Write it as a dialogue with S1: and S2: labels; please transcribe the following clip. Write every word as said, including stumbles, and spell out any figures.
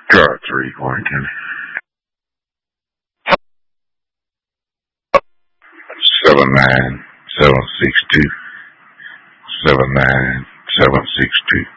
S1: Car three, Warren County. Seven nine seven six two. Seven nine seven six two.